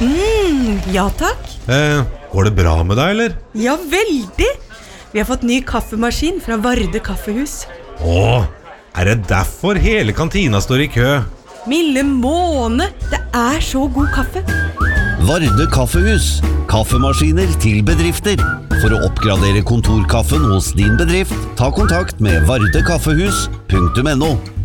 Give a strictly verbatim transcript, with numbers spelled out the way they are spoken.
Mm, ja takk. Eh, går det bra med deg, eller? Ja, veldig. Vi har fått ny kaffemaskin fra Varde kaffehus. Åh, er det derfor hele kantina står i kø? Milde måne, det er så god kaffe. Varde kaffehus. Kaffemaskiner til bedrifter. For å oppgradere kontorkaffen hos din bedrift, ta kontakt med varde kaffehus punktum no.